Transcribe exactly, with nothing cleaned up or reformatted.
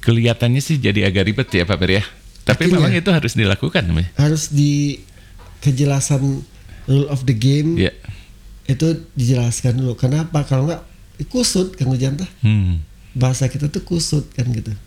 Kelihatannya sih jadi agak ribet ya Pak Peri ya. Tapi Akhirnya, memang itu harus dilakukan namanya. Harus di kejelasan rule of the game Ya. itu dijelaskan dulu. Kenapa? Kalau nggak kusut kan Ujanta. Hmm. Bahasa kita tuh kusut kan gitu.